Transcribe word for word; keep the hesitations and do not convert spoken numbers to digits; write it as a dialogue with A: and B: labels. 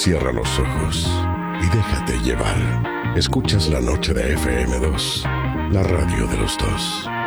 A: Cierra los ojos y déjate llevar. Escuchas la noche de F M dos, la radio de los dos.